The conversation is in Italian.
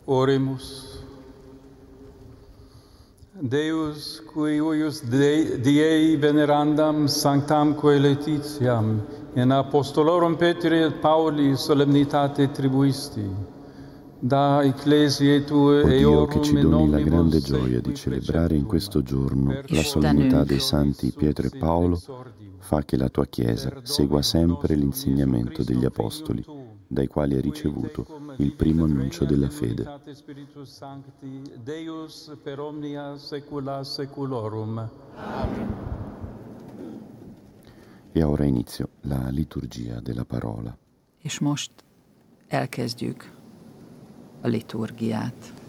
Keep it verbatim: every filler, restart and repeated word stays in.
Oremus. Deus, qui uius Dei, Diei venerandam sanctamque Laetitiam in apostolorum Petri et Pauli solemnitate tribuisti, da ecclesiae tue O Dio, che eorum ci in doni la omnibus grande gioia di sequi celebrare in questo giorno la Istenünk. solennità dei santi Pietro e Paolo, fa che la tua Chiesa segua sempre l'insegnamento degli Apostoli, dai quali hai ricevuto il primo annuncio della fede. Deus per omnia saecula saeculorum. E ora inizio la liturgia della parola. És most elkezdjük a liturgiát.